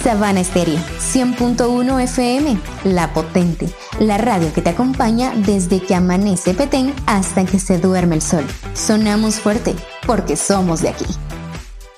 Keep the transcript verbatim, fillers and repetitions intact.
Sabana Estéreo, cien punto uno F M, La Potente, la radio que te acompaña desde que amanece Petén hasta que se duerme el sol. Sonamos fuerte porque somos de aquí.